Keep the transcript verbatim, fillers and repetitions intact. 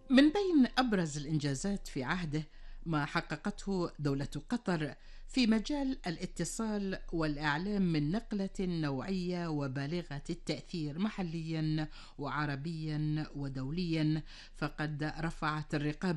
من بين أبرز الإنجازات في عهده ما حققته دولة قطر في مجال الاتصال والإعلام من نقلة نوعية وبالغة التأثير محليا وعربيا ودوليا، فقد رفعت الرقابة